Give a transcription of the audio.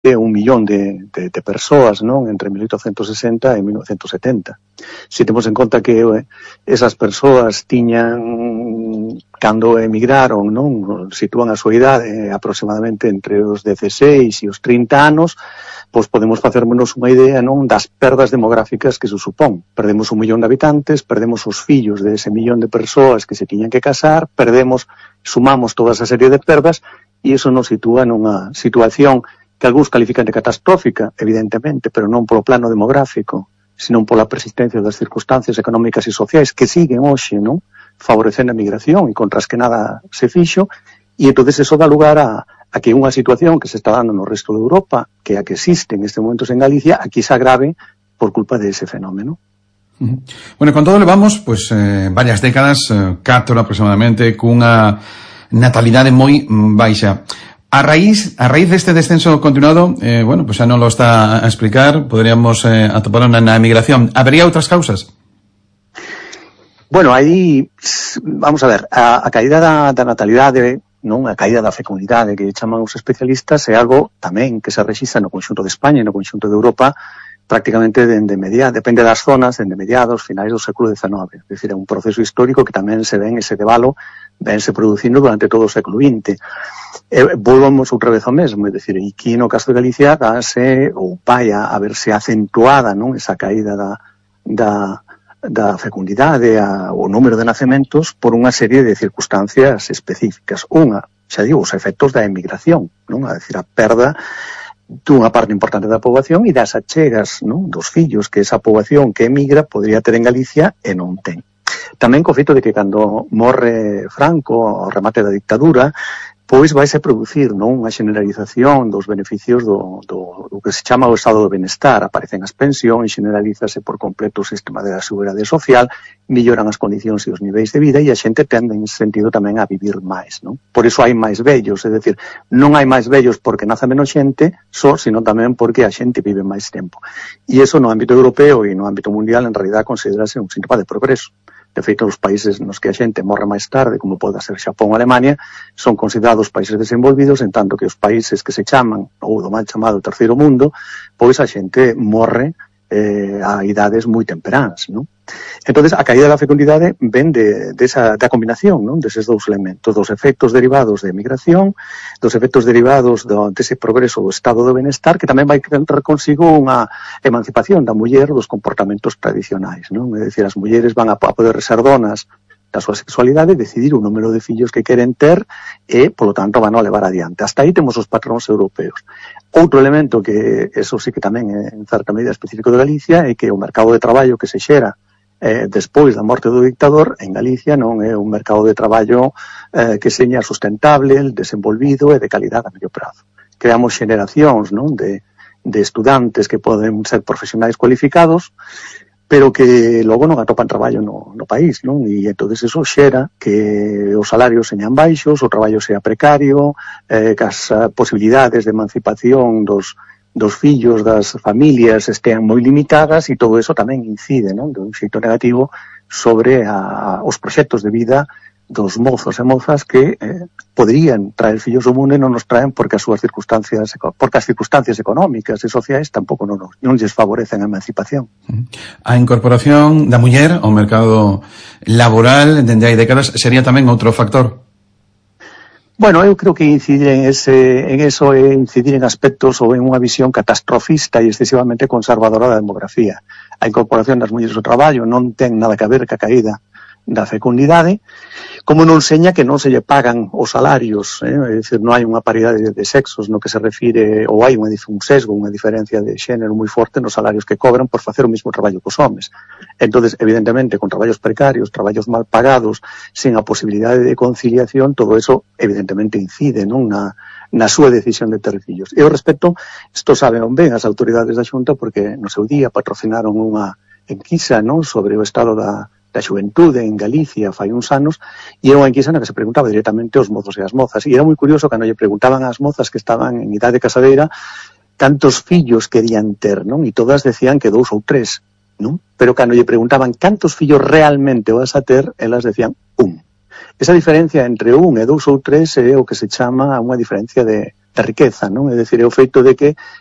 un millón de persoas, non? Entre 1860 e 1970. Se temos en conta que esas persoas tiñan, cando emigraron, non? Sitúan a súa idade aproximadamente entre os 16 e os 30 anos, pois podemos facernos unha idea, non? Das perdas demográficas que se supón. Perdemos 1 millón de habitantes, perdemos os fillos de ese millón de persoas que se tiñan que casar, sumamos toda esa serie de perdas, e iso nos sitúa nunha situación que algúns califican de catastrófica, evidentemente, pero non polo plano demográfico, senón pola persistencia das circunstancias económicas e sociais que siguen hoxe, non? Favorecendo a migración e contra as que nada se fixo, e entonces eso dá lugar a que unha situación que se está dando no resto de Europa, que a que existe en este momento en Galicia, aquí se agrave por culpa de ese fenómeno. Bueno, con todo levamos, pues, varias décadas, 4 aproximadamente, cunha natalidade moi baixa. A raíz deste descenso continuado, bueno, pues xa non lo está a explicar, podríamos atopar na emigración. Habería outras causas? Bueno, aí, vamos a ver, a caída da natalidade, non? A caída da fecundidade que chaman os especialistas é algo tamén que se rexistra no conxunto de España e no conxunto de Europa prácticamente depende das zonas, dende mediados, finais do século XIX. É dicir, é un proceso histórico que tamén se ven ese devalo vense producindo durante todo o século XX. Volvamos outra vez ao mesmo, é dicir, e aquí no caso de Galicia dáse, ou vai a verse acentuada, non? Esa caída da fecundidade, o número de nacementos por unha serie de circunstancias específicas. Unha, xa digo, os efectos da emigración, non? A decir, a perda dunha parte importante da poboación e das achegas, non? Dos fillos que esa poboación que emigra podría ter en Galicia e non ten. Tamén co feito de que cando morre Franco, ao remate da dictadura, pois vaise producir, non? Unha generalización dos beneficios do que se chama o estado de benestar. Aparecen as pensións, generalízase por completo o sistema de seguridade social, melloran as condicións e os niveis de vida e a xente tende en sentido tamén a vivir máis, non? Por iso hai máis vellos, é dicir, non hai máis vellos porque naza menos xente, sino tamén porque a xente vive máis tempo. E iso no ámbito europeo e no ámbito mundial en realidad considerase un síntoma de progreso. De feito, os países nos que a xente morre máis tarde, como pode ser Xapón ou Alemania, son considerados países desenvolvidos, en tanto que os países que se chaman, ou do mal chamado terceiro mundo, pois a xente morre a idades moi temperáns, non? Entonces, a caída da fecundidade ven da combinación, non? Deses dous elementos, dos efectos derivados de emigración, dos efectos derivados dese progreso do estado de benestar, que tamén vai ter consigo unha emancipación da muller dos comportamentos tradicionais, non? É dicir, as mulleres van a poder ser donas da súa sexualidade, decidir o número de fillos que queren ter e, polo tanto, van a levar adiante. Hasta aí temos os patróns europeos. Outro elemento que, eso sí que tamén é en certa medida específico de Galicia, é que o mercado de traballo que se xera despois da morte do dictador en Galicia non é un mercado de traballo que seña sustentable, desenvolvido e de calidade a medio prazo. Creamos xeneracións, non? De estudantes que poden ser profesionais cualificados, pero que logo non atopan traballo no país, non? E entón eso xera que os salarios señan baixos, o traballo sea precario, que as posibilidades de emancipación dos fillos, das familias estean moi limitadas e todo eso tamén incide, non? De un xeito negativo sobre os proxectos de vida dos mozos e mozas que poderían traer fillos ao mundo e non nos traen porque as circunstancias económicas e sociais tampouco non lles favorecen a emancipación. A incorporación da muller ao mercado laboral dende hai décadas sería tamén outro factor? Bueno, eu creo que incidir en eso é incidir en aspectos ou en unha visión catastrofista e excesivamente conservadora da demografía. A incorporación das mulleres ao traballo non ten nada que ver ca caída da fecundidade, como non seña que non se lle pagan os salarios, é dicir, non hai unha paridade de sexos no que se refire, ou hai un sesgo, unha diferencia de xénero moi forte nos salarios que cobran por facer o mesmo traballo cos homes. Entonces, evidentemente, con traballos precarios, traballos mal pagados, sen a posibilidade de conciliación, todo eso evidentemente incide, non, na súa decisión de ter fillos. E ao respecto, isto saben ben as autoridades da Xunta porque no seu día patrocinaron unha enquisa, non, sobre o estado da xuventude en Galicia fai uns anos, e era unha enquisa na que se preguntaba directamente aos mozos e as mozas, e era moi curioso cando lle preguntaban ás mozas que estaban en idade casadeira cantos fillos querían ter, non? E todas decían que 2 ou 3, non? Pero cando lle preguntaban cantos fillos realmente vas a ter, elas decían 1. Esa diferencia entre 1 e 2 ou 3 é o que se chama unha diferencia de riqueza, non? É dicir, é o feito de que